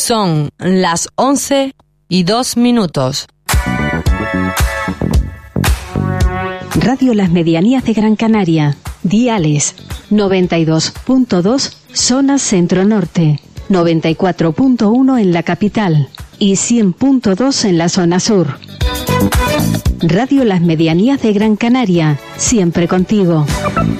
Son las 11:02. Radio Las Medianías de Gran Canaria. Diales 92.2 zona centro-norte, 94.1 en la capital y 100.2 en la zona sur. Radio Las Medianías de Gran Canaria, siempre contigo.